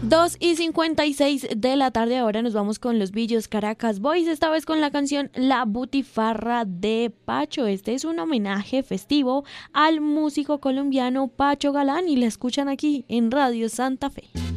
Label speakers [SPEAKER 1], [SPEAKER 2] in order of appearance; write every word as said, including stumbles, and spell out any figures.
[SPEAKER 1] dos y cincuenta y seis de la tarde, ahora nos vamos con los Villos Caracas Boys, esta vez con la canción La Butifarra de Pacho. Este es un homenaje festivo al músico colombiano Pacho Galán y la escuchan aquí en Radio Santa Fe.